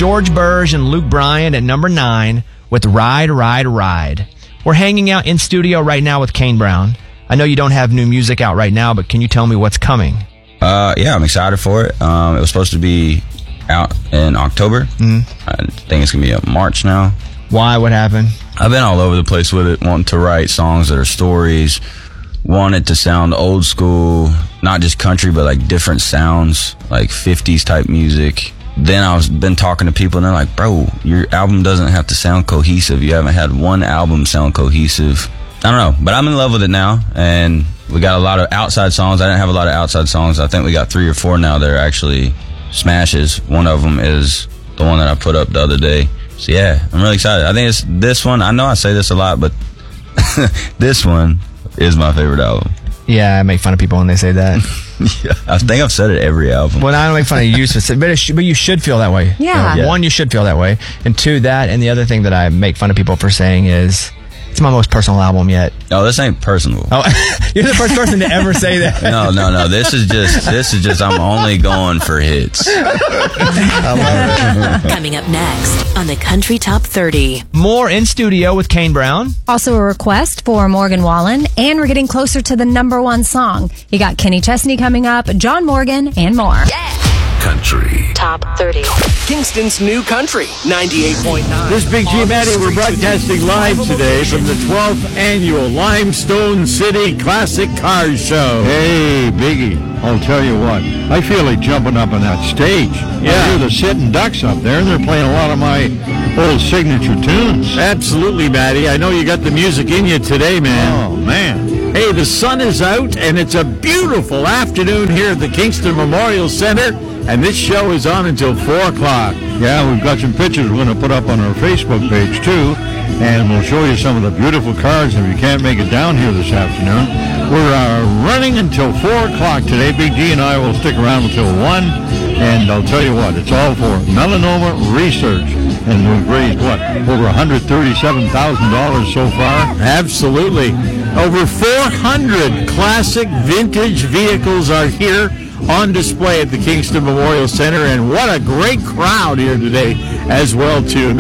George Burge and Luke Bryan at number 9 with Ride, Ride, Ride. We're hanging out in studio right now with Kane Brown. I know you don't have new music out right now, but can you tell me what's coming? Yeah, I'm excited for it. It was supposed to be out in October. I think it's going to be in March now. Why? What happened? I've been all over the place with it, wanting to write songs that are stories, want it to sound old school, not just country, but like different sounds, like 50s type music. Then been talking to people and they're like, bro, your album doesn't have to sound cohesive. You haven't had one album sound cohesive. I don't know, but I'm in love with it now, and we got a lot of outside songs. I didn't have a lot of outside songs. I think we got 3 or 4 now that are actually smashes. One of them is the one that I put up the other day. So yeah, I'm really excited. I think it's this one. I know I say this a lot, but this one is my favorite album. Yeah, I make fun of people when they say that. Yeah, I think I've said it every album. Well, I don't make fun of you, but you should feel that way. Yeah. One, you should feel that way. And 2, that. And the other thing that I make fun of people for saying is, it's my most personal album yet. No, this ain't personal. Oh, you're the first person to ever say that. No. This is just. I'm only going for hits. I love it. Coming up next on the Country Top 30. More in studio with Kane Brown. Also a request for Morgan Wallen, and we're getting closer to the number 1 song. You got Kenny Chesney coming up, John Morgan, and more. Country Top 30. Kingston's new country, 98.9. This Big G Matty, we're broadcasting live today from the 12th annual Limestone City Classic Cars Show. Hey, Biggie, I'll tell you what, I feel like jumping up on that stage. Yeah. I hear the Sitting Ducks up there, and they're playing a lot of my old signature tunes. Absolutely, Matty. I know you got the music in you today, man. Oh, man. Hey, the sun is out, and it's a beautiful afternoon here at the Kingston Memorial Center, and this show is on until 4 o'clock. Yeah, we've got some pictures we're going to put up on our Facebook page, too, and we'll show you some of the beautiful cars if you can't make it down here this afternoon. We're running until 4 o'clock today. Big D and I will stick around until 1, and I'll tell you what, it's all for melanoma research. And we've raised, over $137,000 so far? Absolutely. Over 400 classic vintage vehicles are here on display at the Kingston Memorial Center, and what a great crowd here today as well, too.